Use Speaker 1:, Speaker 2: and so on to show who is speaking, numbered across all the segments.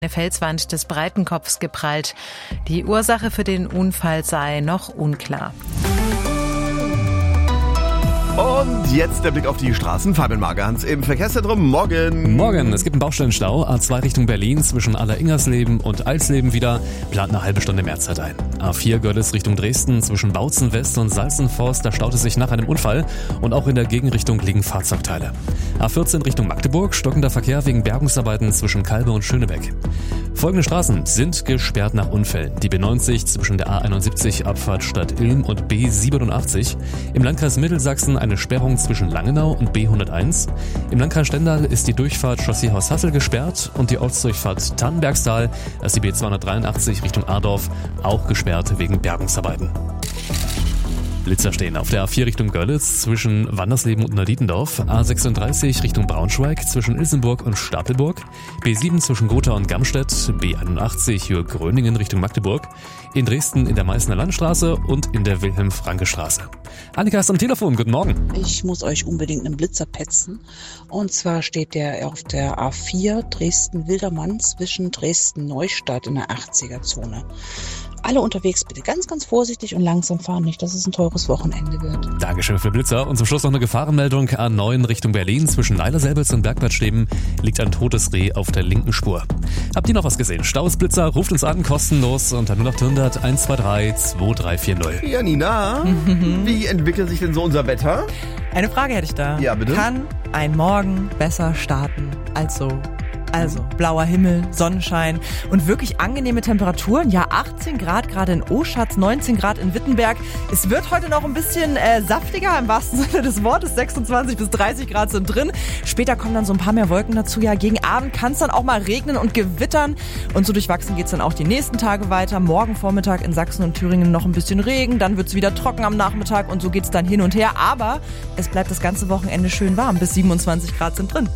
Speaker 1: eine Felswand des Breitenkopfs geprallt. Die Ursache für den Unfall sei noch unklar.
Speaker 2: Und jetzt der Blick auf die Straßen. Fabian Magerhans im Verkehrszentrum. Morgen.
Speaker 3: Morgen. Es gibt einen Baustellenstau. A2 Richtung Berlin zwischen Aller-Ingersleben und Alsleben wieder. Plant eine halbe Stunde Mehrzeit ein. A4 Görlitz Richtung Dresden zwischen Bautzen West und Salzenforst. Da staut es sich nach einem Unfall. Und auch in der Gegenrichtung liegen Fahrzeugteile. A14 Richtung Magdeburg. Stockender Verkehr wegen Bergungsarbeiten zwischen Calbe und Schönebeck. Folgende Straßen sind gesperrt nach Unfällen. Die B90 zwischen der A71 Abfahrt Stadt Ilm und B87. Im Landkreis Mittelsachsen eine Sperrung zwischen Langenau und B101. Im Landkreis Stendal ist die Durchfahrt Chausseehaus Hassel gesperrt und die Ortsdurchfahrt Tannenbergstal, das ist die B283 Richtung Adorf, auch gesperrt wegen Bergungsarbeiten. Blitzer stehen auf der A4 Richtung Görlitz zwischen Wandersleben und Neudietendorf, A36 Richtung Braunschweig zwischen Ilsenburg und Stapelburg, B7 zwischen Gotha und Gamstedt, B81 Höhe Gröningen Richtung Magdeburg, in Dresden in der Meißner Landstraße und in der Wilhelm-Franke-Straße. Annika ist am Telefon, guten Morgen.
Speaker 4: Ich muss euch unbedingt einen Blitzer petzen. Und zwar steht der auf der A4 Dresden-Wildermann zwischen Dresden-Neustadt in der 80er-Zone. Alle unterwegs bitte ganz, ganz vorsichtig und langsam fahren, nicht, dass es ein teures Wochenende wird.
Speaker 3: Dankeschön für Blitzer. Und zum Schluss noch eine Gefahrenmeldung. A9 Richtung Berlin zwischen Leiler-Selbitz und Bergbad Steben liegt ein totes Reh auf der linken Spur. Habt ihr noch was gesehen? Staus, Blitzer, ruft uns an, kostenlos unter 0800 123 2340.
Speaker 2: Ja, Nina, wie entwickelt sich denn so unser Wetter?
Speaker 5: Eine Frage hätte ich da.
Speaker 2: Ja, bitte.
Speaker 5: Kann ein Morgen besser starten als so? Also, blauer Himmel, Sonnenschein und wirklich angenehme Temperaturen. Ja, 18 Grad gerade in Oschatz, 19 Grad in Wittenberg. Es wird heute noch ein bisschen saftiger im wahrsten Sinne des Wortes. 26 bis 30 Grad sind drin. Später kommen dann so ein paar mehr Wolken dazu. Ja, gegen Abend kann es dann auch mal regnen und gewittern. Und so durchwachsen geht es dann auch die nächsten Tage weiter. Morgen Vormittag in Sachsen und Thüringen noch ein bisschen Regen. Dann wird es wieder trocken am Nachmittag und so geht es dann hin und her. Aber es bleibt das ganze Wochenende schön warm. Bis 27 Grad sind drin.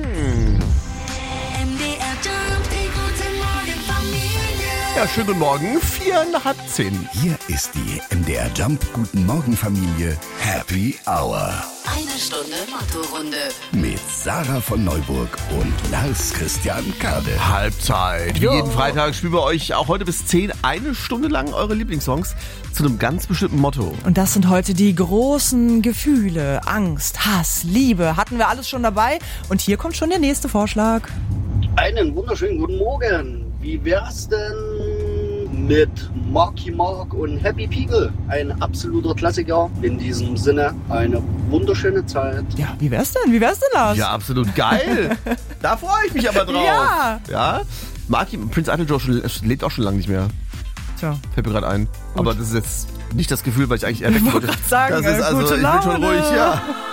Speaker 2: Ja, schönen guten Morgen, 9:45.
Speaker 6: Hier ist die MDR Jump Guten Morgen Familie Happy Hour.
Speaker 7: Eine Stunde Motto-Runde.
Speaker 6: Mit Sarah von Neuburg und Lars Christian Kade.
Speaker 2: Halbzeit. Wie jeden Freitag spielen wir euch auch heute bis 10 eine Stunde lang eure Lieblingssongs zu einem ganz bestimmten Motto.
Speaker 5: Und das sind heute die großen Gefühle. Angst, Hass, Liebe. Hatten wir alles schon dabei. Und hier kommt schon der nächste Vorschlag.
Speaker 8: Einen wunderschönen guten Morgen. Wie wär's denn mit Marky Mark und Happy People? Ein absoluter Klassiker. In diesem Sinne eine wunderschöne Zeit.
Speaker 5: Ja, wie wär's denn? Wie wär's denn, Lars?
Speaker 2: Ja, absolut geil. Da freue ich mich aber drauf. Ja. Marky, Prince Idol lebt auch schon lange nicht mehr.
Speaker 5: Tja.
Speaker 2: Fällt mir gerade ein. Gut. Aber das ist jetzt nicht das Gefühl, weil ich eigentlich eher weg wollte.
Speaker 5: Ich wollte gerade sagen,
Speaker 2: das ist also,
Speaker 5: gute
Speaker 2: ich bin schon
Speaker 5: Laune.
Speaker 2: ruhig, ja.